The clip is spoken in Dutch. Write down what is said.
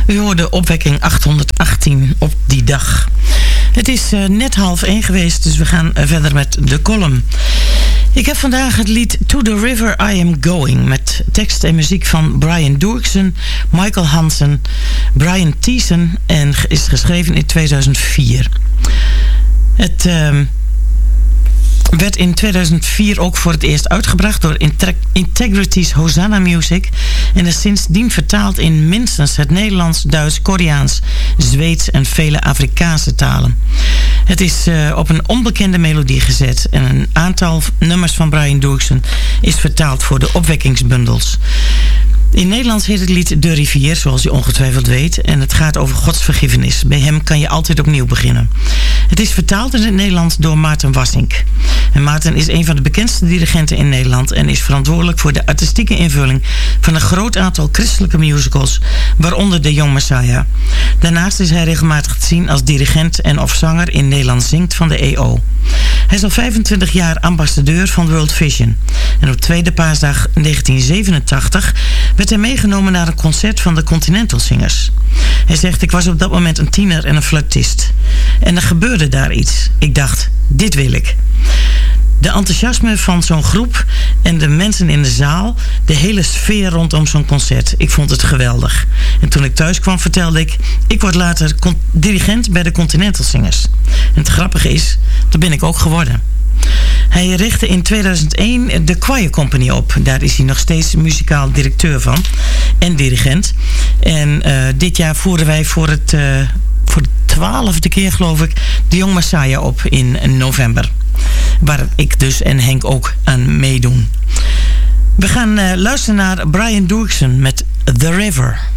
U hoorde opwekking 818 op die dag. Het is net 12:30 geweest, dus we gaan verder met de column. Ik heb vandaag het lied To the River I Am Going, met tekst en muziek van Brian Doerksen, Michael Hansen, Brian Thiessen en is geschreven in 2004. Het werd in 2004 ook voor het eerst uitgebracht door Integrity's Hosanna Music en is sindsdien vertaald in minstens het Nederlands, Duits, Koreaans, Zweeds en vele Afrikaanse talen. Het is op een onbekende melodie gezet en een aantal nummers van Brian Doerksen is vertaald voor de opwekkingsbundels. In Nederlands heet het lied De Rivier, zoals u ongetwijfeld weet. En het gaat over Gods vergiffenis. Bij hem kan je altijd opnieuw beginnen. Het is vertaald in het Nederlands door Maarten Wassink. En Maarten is een van de bekendste dirigenten in Nederland en is verantwoordelijk voor de artistieke invulling van een groot aantal christelijke musicals, waaronder The Young Messiah. Daarnaast is hij regelmatig te zien als dirigent en of zanger in Nederland Zingt van de EO. Hij is al 25 jaar ambassadeur van World Vision. En op tweede paasdag 1987 werd hij meegenomen naar een concert van de Continental Singers. Hij zegt, ik was op dat moment een tiener en een fluitist. En er gebeurde daar iets. Ik dacht, dit wil ik. De enthousiasme van zo'n groep en de mensen in de zaal, de hele sfeer rondom zo'n concert. Ik vond het geweldig. En toen ik thuis kwam vertelde ik word later dirigent bij de Continental Singers. En het grappige is, dat ben ik ook geworden. Hij richtte in 2001 de Choir Company op. Daar is hij nog steeds muzikaal directeur van en dirigent. En dit jaar voeren wij voor de 12e keer, geloof ik, de Young Messiah op in november. Waar ik dus en Henk ook aan meedoen. We gaan luisteren naar Brian Doerksen met The River.